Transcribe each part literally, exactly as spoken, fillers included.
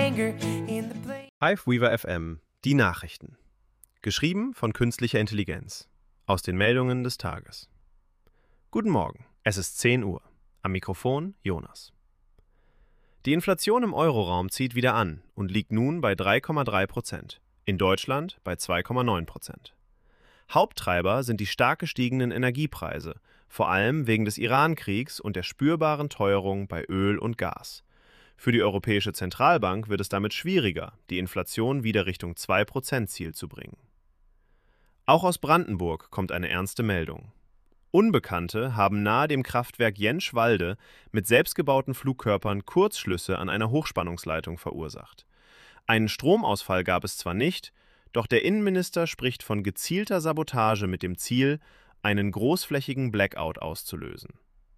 anger in the place. Hive Weaver F M, die Nachrichten. Geschrieben von künstlicher Intelligenz. Aus den Meldungen des Tages. Guten Morgen, es ist zehn Uhr. Am Mikrofon Jonas. Die Inflation im Euroraum zieht wieder an und liegt nun bei drei Komma drei Prozent. In Deutschland bei zwei Komma neun Prozent. Haupttreiber sind die stark gestiegenen Energiepreise, vor allem wegen des Iran-Kriegs und der spürbaren Teuerung bei Öl und Gas. Für die Europäische Zentralbank wird es damit schwieriger, die Inflation wieder Richtung zwei Prozent Ziel zu bringen. Auch aus Brandenburg kommt eine ernste Meldung. Unbekannte haben nahe dem Kraftwerk Jentschwalde mit selbstgebauten Flugkörpern Kurzschlüsse an einer Hochspannungsleitung verursacht. Einen Stromausfall gab es zwar nicht, doch der Innenminister spricht von gezielter Sabotage mit dem Ziel, einen großflächigen Blackout auszulösen.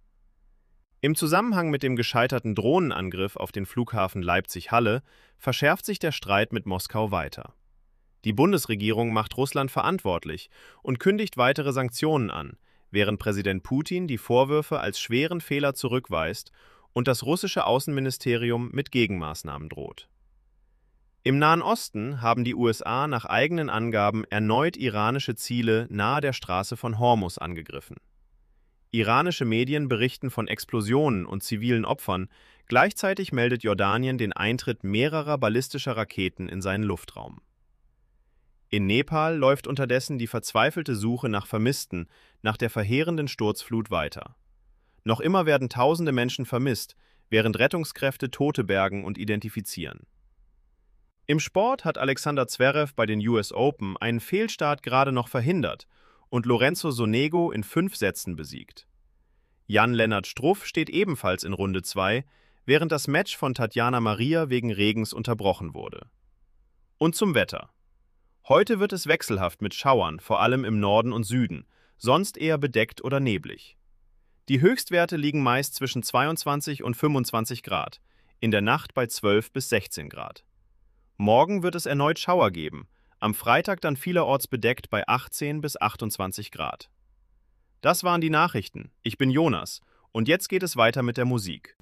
Im Zusammenhang mit dem gescheiterten Drohnenangriff auf den Flughafen Leipzig-Halle verschärft sich der Streit mit Moskau weiter. Die Bundesregierung macht Russland verantwortlich und kündigt weitere Sanktionen an, während Präsident Putin die Vorwürfe als schweren Fehler zurückweist und das russische Außenministerium mit Gegenmaßnahmen droht. Im Nahen Osten haben die U S A nach eigenen Angaben erneut iranische Ziele nahe der Straße von Hormuz angegriffen. Iranische Medien berichten von Explosionen und zivilen Opfern, gleichzeitig meldet Jordanien den Eintritt mehrerer ballistischer Raketen in seinen Luftraum. In Nepal läuft unterdessen die verzweifelte Suche nach Vermissten nach der verheerenden Sturzflut weiter. Noch immer werden tausende Menschen vermisst, während Rettungskräfte Tote bergen und identifizieren. Im Sport hat Alexander Zverev bei den U S Open einen Fehlstart gerade noch verhindert und Lorenzo Sonego in fünf Sätzen besiegt. Jan-Lennart Struff steht ebenfalls in Runde zwei, während das Match von Tatjana Maria wegen Regens unterbrochen wurde. Und zum Wetter. Heute wird es wechselhaft mit Schauern, vor allem im Norden und Süden, sonst eher bedeckt oder neblig. Die Höchstwerte liegen meist zwischen zweiundzwanzig und fünfundzwanzig Grad, in der Nacht bei zwölf bis sechzehn Grad. Morgen wird es erneut Schauer geben, am Freitag dann vielerorts bedeckt bei achtzehn bis achtundzwanzig Grad. Das waren die Nachrichten. Ich bin Jonas und jetzt geht es weiter mit der Musik.